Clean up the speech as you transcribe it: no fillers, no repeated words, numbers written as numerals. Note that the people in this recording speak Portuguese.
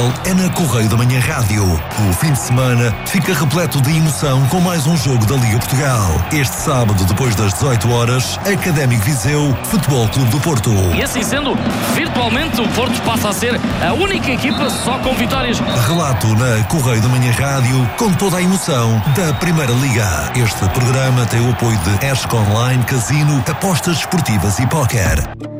futebol é na Correio da Manhã Rádio. O fim de semana fica repleto de emoção com mais um jogo da Liga Portugal. Este sábado, depois das 18 horas, Académico Viseu, Futebol Clube do Porto. E assim sendo, virtualmente o Porto passa a ser a única equipa só com vitórias. Relato na Correio da Manhã Rádio, com toda a emoção da Primeira Liga. Este programa tem o apoio de Esco Online, Casino, apostas esportivas e póquer.